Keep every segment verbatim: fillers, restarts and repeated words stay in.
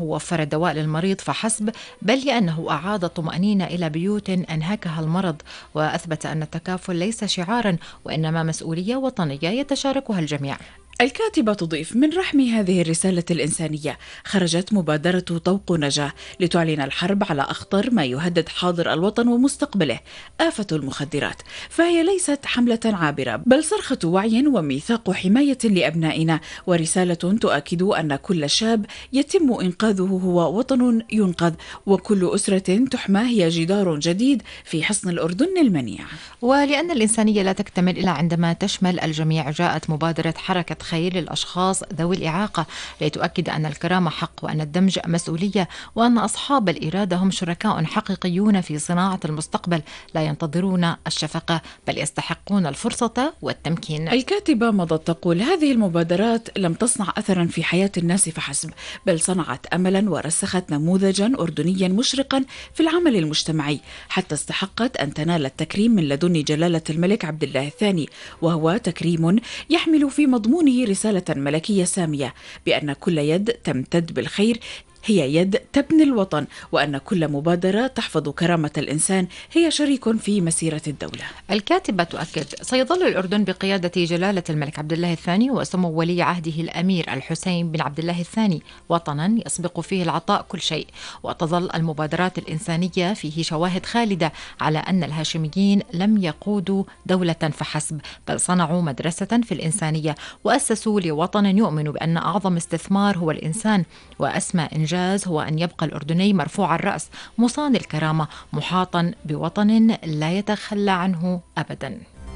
وفر الدواء للمريض فحسب، بل لأنه أعاد الطمأنينة إلى بيوت أنهكها المرض، وأثبت أن التكافل ليس شعارا وإنما مسؤولية وطنية يتشاركها الجميع. الكاتبة تضيف: من رحم هذه الرسالة الإنسانية خرجت مبادرة طوق نجاة لتعلن الحرب على أخطر ما يهدد حاضر الوطن ومستقبله، آفة المخدرات. فهي ليست حملة عابرة، بل صرخة وعي وميثاق حماية لأبنائنا، ورسالة تؤكد أن كل شاب يتم إنقاذه هو وطن ينقذ، وكل أسرة تحمى هي جدار جديد في حصن الأردن المنيع. ولأن الإنسانية لا تكتمل إلا عندما تشمل الجميع، جاءت مبادرة حركة خير للأشخاص ذوي الإعاقة لتؤكد أن الكرامة حق، وأن الدمج مسؤولية، وأن أصحاب الإرادة هم شركاء حقيقيون في صناعة المستقبل، لا ينتظرون الشفقة بل يستحقون الفرصة والتمكين. الكاتبة مضت تقول: هذه المبادرات لم تصنع أثرا في حياة الناس فحسب، بل صنعت أملا ورسخت نموذجا أردنيا مشرقا في العمل المجتمعي، حتى استحقت أن تنال التكريم من لدن جلالة الملك عبد الله الثاني، وهو تكريم يحمل في مضمونه رسالة ملكية سامية بأن كل يد تمتد بالخير هي يد تبني الوطن، وأن كل مبادرة تحفظ كرامة الإنسان هي شريك في مسيرة الدولة. الكاتبة تؤكد: سيظل الأردن بقيادة جلالة الملك عبد الله الثاني وسمو ولي عهده الأمير الحسين بن عبد الله الثاني وطنا يسبق فيه العطاء كل شيء، وتظل المبادرات الإنسانية فيه شواهد خالدة على أن الهاشميين لم يقودوا دولة فحسب، بل صنعوا مدرسة في الإنسانية، وأسسوا لوطن يؤمن بأن أعظم استثمار هو الإنسان، وأسمى إنجاز هو أن يبقى الأردني مرفوع الرأس مصان الكرامة محاطا بوطن لا يتخلى عنه أبدا.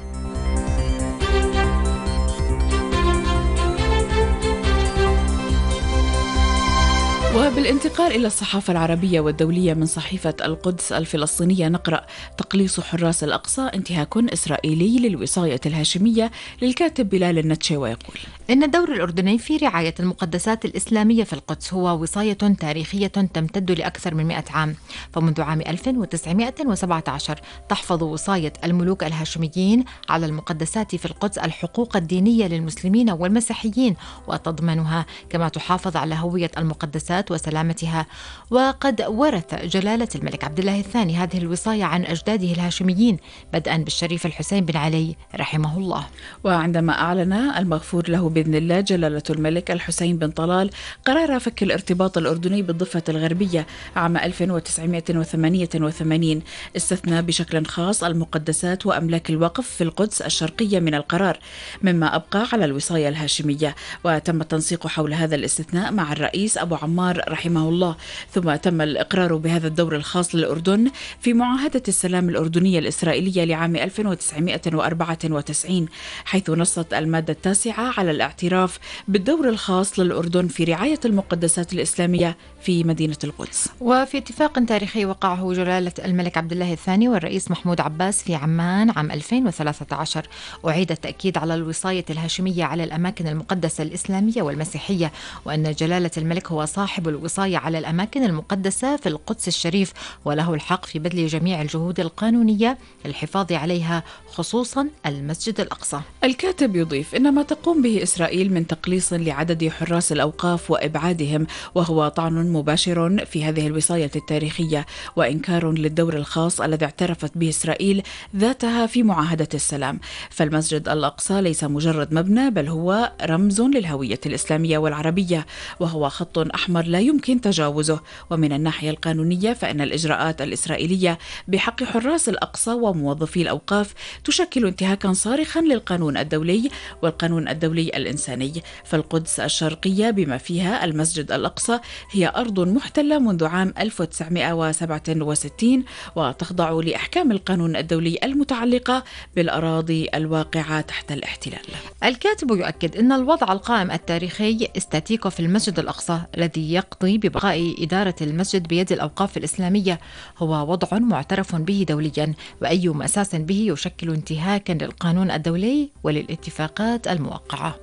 وبالانتقال إلى الصحافة العربية والدولية من صحيفة القدس الفلسطينية نقرأ: تقليص حراس الأقصى انتهاك إسرائيلي للوصاية الهاشمية. للكاتب بلال النتشي ويقول: إن الدور الأردني في رعاية المقدسات الإسلامية في القدس هو وصاية تاريخية تمتد لأكثر من مئة عام، فمنذ عام ألف وتسعمئة وسبعة عشر تحفظ وصاية الملوك الهاشميين على المقدسات في القدس الحقوق الدينية للمسلمين والمسيحيين، وتضمنها كما تحافظ على هوية المقدسات وسلامتها. وقد ورث جلالة الملك عبد الله الثاني هذه الوصاية عن أجداده الهاشميين، بدءا بالشريف الحسين بن علي رحمه الله. وعندما أعلن المغفور له بإذن الله جلالة الملك الحسين بن طلال قرار فك الارتباط الأردني بالضفة الغربية عام ألف وتسعمئة وثمانية وثمانين، استثنى بشكل خاص المقدسات وأملاك الوقف في القدس الشرقية من القرار، مما أبقى على الوصاية الهاشمية. وتم التنسيق حول هذا الاستثناء مع الرئيس أبو عمار رحمه الله، ثم تم الإقرار بهذا الدور الخاص للأردن في معاهدة السلام الأردنية الإسرائيلية لعام ألف وتسعمئة وأربعة وتسعين، حيث نصت المادة التاسعة على الاعتراف بالدور الخاص للأردن في رعاية المقدسات الإسلامية في مدينة القدس. وفي اتفاق تاريخي وقعه جلالة الملك عبد الله الثاني والرئيس محمود عباس في عمان عام ألفين وثلاثة عشر، أعيد التأكيد على الوصاية الهاشمية على الأماكن المقدسة الإسلامية والمسيحية، وأن جلالة الملك هو صاحب الوصاية على الأماكن المقدسة في القدس الشريف، وله الحق في بذل جميع الجهود القانونية للحفاظ عليها، خصوصا المسجد الأقصى. الكاتب يضيف: إن ما تقوم به إسرائيل من تقليص لعدد حراس الأوقاف وإبعادهم وهو طعن مباشر في هذه الوصاية التاريخية، وإنكار للدور الخاص الذي اعترفت به إسرائيل ذاتها في معاهدة السلام. فالمسجد الأقصى ليس مجرد مبنى، بل هو رمز للهوية الإسلامية والعربية، وهو خط أحمر لا يمكن تجاوزه. ومن الناحية القانونية فإن الإجراءات الإسرائيلية بحق حراس الأقصى وموظفي الأوقاف تشكل انتهاكا صارخا للقانون الدولي والقانون الدولي الإنساني. فالقدس الشرقية بما فيها المسجد الأقصى هي أرض محتلة منذ عام ألف وتسعمئة وسبعة وستين، وتخضع لأحكام القانون الدولي المتعلقة بالأراضي الواقعة تحت الاحتلال. الكاتب يؤكد أن الوضع القائم التاريخي استاتيكو في المسجد الأقصى الذي يقضي ببقاء إدارة المسجد بيد الأوقاف الإسلامية هو وضع معترف به دوليا، وأي مساس به يشكل انتهاكا للقانون الدولي وللاتفاقات الموقعة.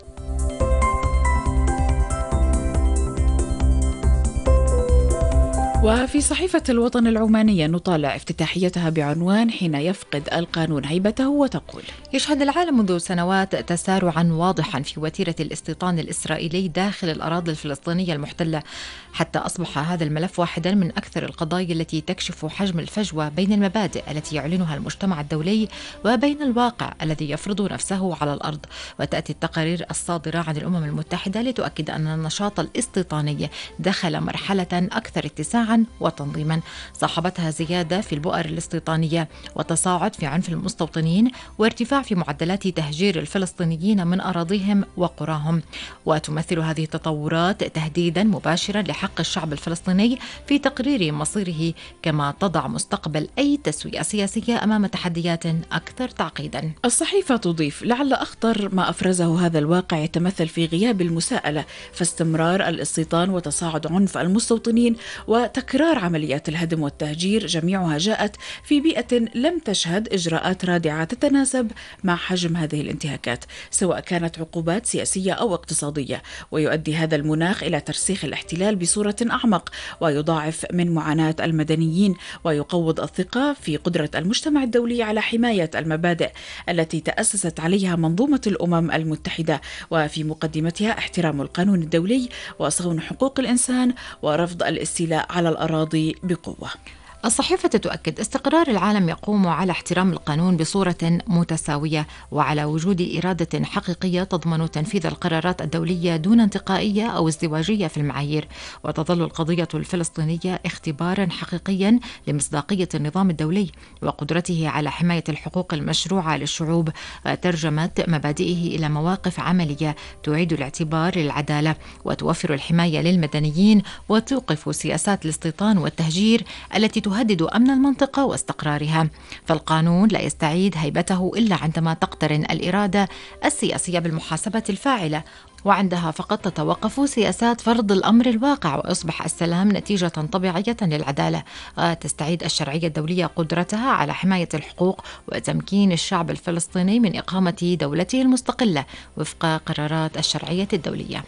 وفي صحيفة الوطن العمانية نطالع افتتاحيتها بعنوان حين يفقد القانون هيبته، وتقول: يشهد العالم منذ سنوات تسارعا واضحا في وتيرة الاستيطان الإسرائيلي داخل الأراضي الفلسطينية المحتلة، حتى أصبح هذا الملف واحدا من أكثر القضايا التي تكشف حجم الفجوة بين المبادئ التي يعلنها المجتمع الدولي وبين الواقع الذي يفرض نفسه على الأرض. وتأتي التقارير الصادرة عن الأمم المتحدة لتؤكد أن النشاط الاستيطاني دخل مرحلة أكثر اتساعا وتنظيما صاحبتها زيادة في البؤر الاستيطانية وتصاعد في عنف المستوطنين وارتفاع في معدلات تهجير الفلسطينيين من أراضيهم وقراهم. وتمثل هذه التطورات تهديدا مباشرا لحق الشعب الفلسطيني في تقرير مصيره، كما تضع مستقبل أي تسوية سياسية أمام تحديات أكثر تعقيدا. الصحيفة تضيف: لعل أخطر ما أفرزه هذا الواقع يتمثل في غياب المساءلة، فاستمرار الاستيطان وتصاعد عنف المستوطنين وتكرار عمليات الهدم والتهجير جميعها جاءت في بيئة لم تشهد إجراءات رادعة تتناسب مع حجم هذه الانتهاكات، سواء كانت عقوبات سياسية أو اقتصادية. ويؤدي هذا المناخ إلى ترسيخ الاحتلال بصورة أعمق، ويضاعف من معاناة المدنيين، ويقوض الثقة في قدرة المجتمع الدولي على حماية المبادئ التي تأسست عليها منظومة الأمم المتحدة، وفي مقدمتها احترام القانون الدولي وصون حقوق الإنسان ورفض الاستيلاء على الأراضي بقوة. الصحيفة تؤكد استقرار العالم يقوم على احترام القانون بصورة متساوية وعلى وجود إرادة حقيقية تضمن تنفيذ القرارات الدولية دون انتقائية أو ازدواجية في المعايير. وتظل القضية الفلسطينية اختبارا حقيقيا لمصداقية النظام الدولي وقدرته على حماية الحقوق المشروعة للشعوب، وترجمت مبادئه إلى مواقف عملية تعيد الاعتبار للعدالة وتوفر الحماية للمدنيين وتوقف سياسات الاستيطان والتهجير التي تهدد أمن المنطقة واستقرارها. فالقانون لا يستعيد هيبته إلا عندما تقترن الإرادة السياسية بالمحاسبة الفاعلة، وعندها فقط تتوقف سياسات فرض الأمر الواقع، ويصبح السلام نتيجة طبيعية للعدالة. وتستعيد الشرعية الدولية قدرتها على حماية الحقوق وتمكين الشعب الفلسطيني من إقامة دولته المستقلة وفق قرارات الشرعية الدولية.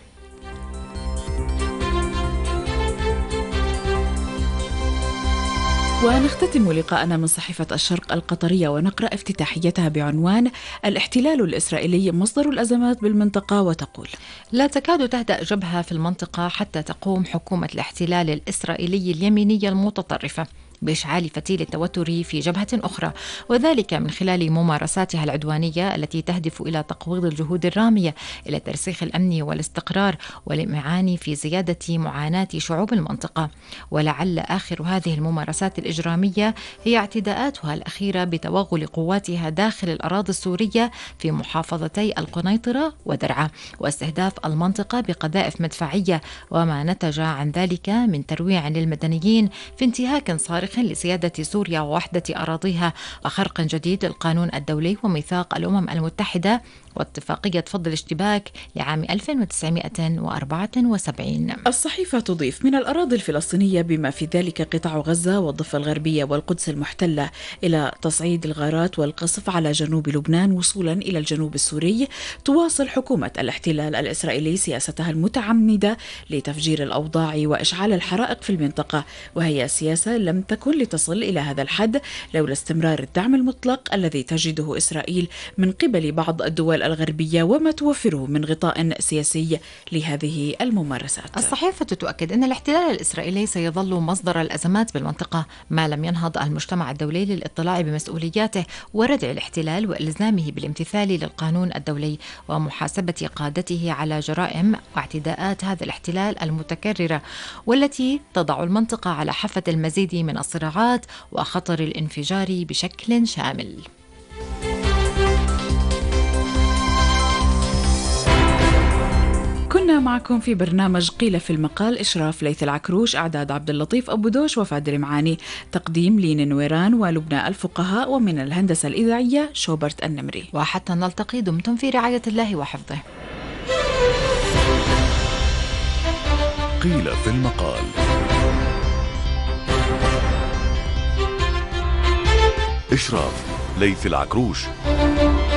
ونختتم لقاءنا من صحيفة الشرق القطرية ونقرأ افتتاحيتها بعنوان الاحتلال الإسرائيلي مصدر الأزمات بالمنطقة، وتقول: لا تكاد تهدأ جبهة في المنطقة حتى تقوم حكومة الاحتلال الإسرائيلي اليمينية المتطرفة بإشعال فتيل التوتر في جبهة أخرى، وذلك من خلال ممارساتها العدوانية التي تهدف إلى تقويض الجهود الرامية إلى ترسيخ الأمن والاستقرار والإمعان في زيادة معاناة شعوب المنطقة. ولعل آخر هذه الممارسات الإجرامية هي اعتداءاتها الأخيرة بتوغل قواتها داخل الأراضي السورية في محافظتي القنيطرة ودرعا، واستهداف المنطقة بقذائف مدفعية، وما نتج عن ذلك من ترويع للمدنيين في انتهاك صارخ لسيادة سوريا ووحدة أراضيها، وخرق جديد للقانون الدولي وميثاق الأمم المتحدة واتفاقية فض الاشتباك لعام ألف وتسعمائة وأربعة وسبعين. الصحيفة تضيف: من الأراضي الفلسطينية بما في ذلك قطاع غزة والضفة الغربية والقدس المحتلة إلى تصعيد الغارات والقصف على جنوب لبنان وصولا إلى الجنوب السوري، تواصل حكومة الاحتلال الإسرائيلي سياستها المتعمدة لتفجير الأوضاع وإشعال الحرائق في المنطقة، وهي سياسة لم تكن لتصل إلى هذا الحد لولا استمرار الدعم المطلق الذي تجده إسرائيل من قبل بعض الدول الغربية وما توفره من غطاء سياسي لهذه الممارسات. الصحيفة تؤكد أن الاحتلال الإسرائيلي سيظل مصدر الأزمات بالمنطقة ما لم ينهض المجتمع الدولي للاطلاع بمسؤولياته وردع الاحتلال وإلزامه بالامتثال للقانون الدولي ومحاسبة قادته على جرائم واعتداءات هذا الاحتلال المتكررة، والتي تضع المنطقة على حافة المزيد من الصراعات وخطر الانفجار بشكل شامل. كنا معكم في برنامج قيل في المقال، إشراف ليث العكروش، إعداد عبد اللطيف أبو دوش وفادر معاني، تقديم لين نويران ولبنى الفقهاء، ومن الهندسة الإذاعية شوبرت النمري. وحتى نلتقي دمتم في رعاية الله وحفظه. قيل في المقال، إشراف ليث العكروش.